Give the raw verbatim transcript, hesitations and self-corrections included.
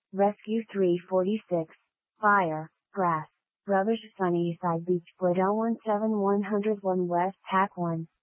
Rescue three forty-six. Fire, grass, rubbish Sunnyside Beach Split L one seven one oh one West Hack one.